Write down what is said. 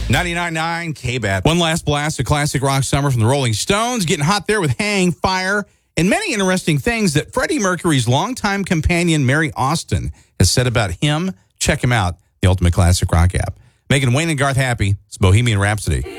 99.9 KBAT. One last blast of classic rock summer from the Rolling Stones. Getting hot there with Hang, Fire, and many interesting things that Freddie Mercury's longtime companion, Mary Austin, has said about him. Check him out, the Ultimate Classic Rock app. Making Wayne and Garth happy. It's Bohemian Rhapsody.